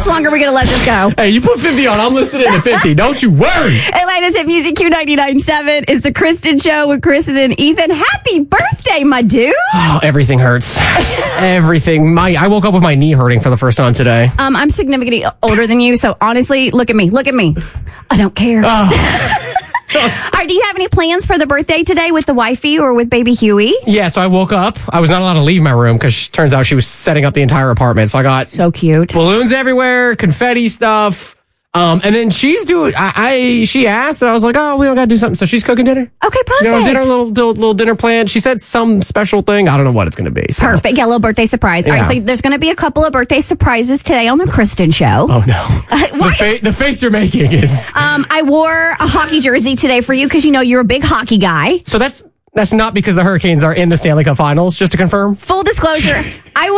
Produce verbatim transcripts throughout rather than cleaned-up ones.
long are we going to let this go? Hey, you put fifty on. I'm listening to fifty. Don't you worry. Atlanta's Hit Music Q ninety-nine point seven. It's the Kristen Show with Kristen and Ethan. Happy birthday, my dude. Oh, everything hurts. Everything. My I woke up with my knee hurting for the first time today. Um, I'm significantly older than you, so honestly, look at me. Look at me. I don't care. Oh. All right, do you have any plans for the birthday today with the wifey or with baby Huey? Yeah, so I woke up. I was not allowed to leave my room because turns out she was setting up the entire apartment. So I got so cute balloons everywhere, confetti stuff. Um, and then she's doing, I, I, she asked, and I was like, oh, we don't got to do something. So she's cooking dinner. Okay, perfect. She's got a dinner, little, little, little dinner plan. She said some special thing. I don't know what it's going to be. So. Perfect. Yeah, a little birthday surprise. Yeah. All right, so there's going to be a couple of birthday surprises today on the Kristen Show. Oh, no. Uh, the, fa- the face you're making is... Um, I wore a hockey jersey today for you because, you know, you're a big hockey guy. So that's... That's not because the Hurricanes are in the Stanley Cup Finals, just to confirm? Full disclosure, I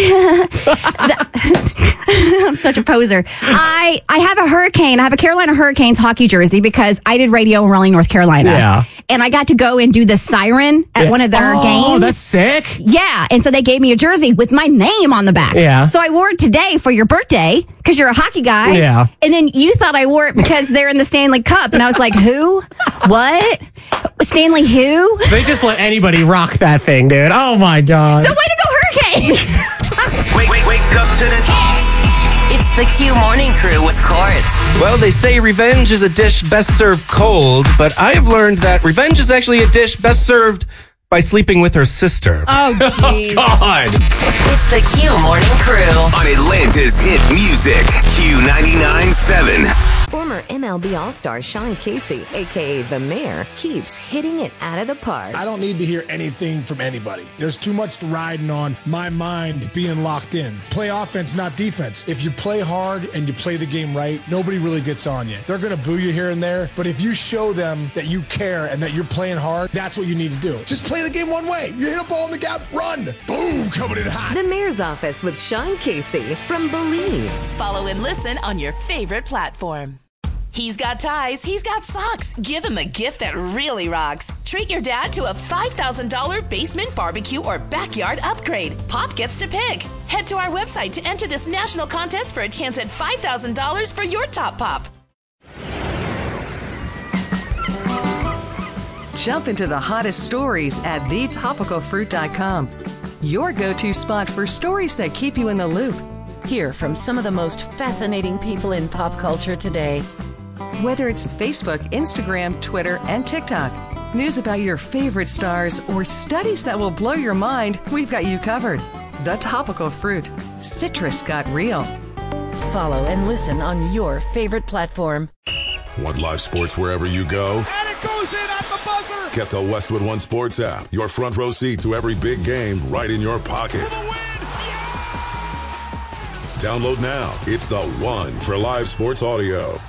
will... I'm such a poser. I, I have a Hurricane, I have a Carolina Hurricanes hockey jersey because I did radio in Raleigh, North Carolina. Yeah. And I got to go and do the siren at yeah. one of their oh, games. Oh, that's sick. Yeah, and so they gave me a jersey with my name on the back. Yeah. So I wore it today for your birthday because you're a hockey guy. Yeah. And then you thought I wore it because they're in the Stanley Cup. And I was like, who? What? Stanley who? They just let anybody rock that thing, dude. Oh, my God. So way to go, Hurricanes! wake, wake, wake up to the hits. It's the Q Morning Crew with Courts. Well, they say revenge is a dish best served cold, but I have learned that revenge is actually a dish best served by sleeping with her sister. Oh, jeez. Oh, God. It's the Q Morning Crew on Atlanta's Hit Music, Q ninety-nine point seven. Former M L B All-Star Sean Casey, a k a. The Mayor, keeps hitting it out of the park. I don't need to hear anything from anybody. There's too much riding on my mind being locked in. Play offense, not defense. If you play hard and you play the game right, nobody really gets on you. They're going to boo you here and there, but if you show them that you care and that you're playing hard, that's what you need to do. Just play the game one way. You hit a ball in the gap, run. Boom, coming in hot. The Mayor's Office with Sean Casey from Believe. Follow and listen on your favorite platform. He's got ties, he's got socks. Give him a gift that really rocks. Treat your dad to a five thousand dollars basement barbecue or backyard upgrade. Pop gets to pick. Head to our website to enter this national contest for a chance at five thousand dollars for your top pop. Jump into the hottest stories at the topical fruit dot com. Your go-to spot for stories that keep you in the loop. Hear from some of the most fascinating people in pop culture today. Whether it's Facebook, Instagram, Twitter, and TikTok, news about your favorite stars, or studies that will blow your mind, we've got you covered. The Topical Fruit. Citrus got real. Follow and listen on your favorite platform. Want live sports wherever you go? And it goes in at the buzzer! Get the Westwood One Sports app. Your front row seat to every big game right in your pocket. For the win! Yeah! Download now. It's the one for live sports audio.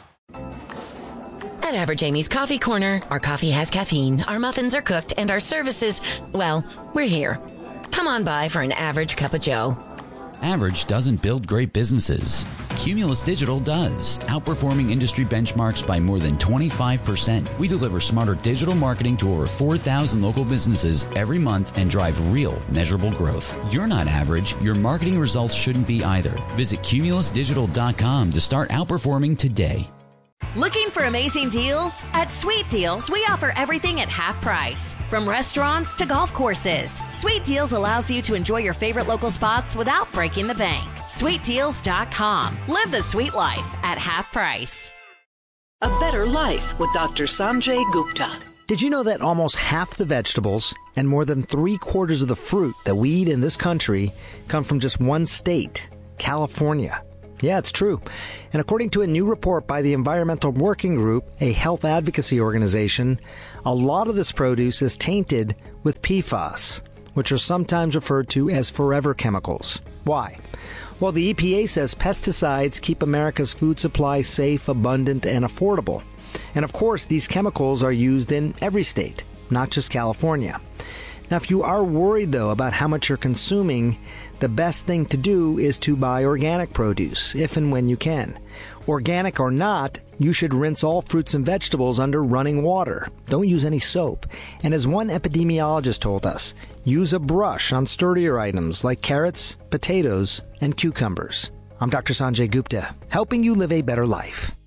At Average Amy's Coffee Corner, our coffee has caffeine, our muffins are cooked, and our services, well, we're here. Come on by for an average cup of joe. Average doesn't build great businesses. Cumulus Digital does, outperforming industry benchmarks by more than twenty-five percent. We deliver smarter digital marketing to over four thousand local businesses every month and drive real, measurable growth. You're not average. Your marketing results shouldn't be either. Visit cumulus digital dot com to start outperforming today. Looking for amazing deals? At Sweet Deals, we offer everything at half price. From restaurants to golf courses, Sweet Deals allows you to enjoy your favorite local spots without breaking the bank. sweet deals dot com. Live the sweet life at half price. A better life with Doctor Sanjay Gupta. Did you know that almost half the vegetables and more than three quarters of the fruit that we eat in this country come from just one state, California? Yeah, it's true. And according to a new report by the Environmental Working Group, a health advocacy organization, a lot of this produce is tainted with P FAS, which are sometimes referred to as forever chemicals. Why? Well, the E P A says pesticides keep America's food supply safe, abundant, and affordable. And of course, these chemicals are used in every state, not just California. Now, if you are worried, though, about how much you're consuming, the best thing to do is to buy organic produce, if and when you can. Organic or not, you should rinse all fruits and vegetables under running water. Don't use any soap. And as one epidemiologist told us, use a brush on sturdier items like carrots, potatoes, and cucumbers. I'm Doctor Sanjay Gupta, helping you live a better life.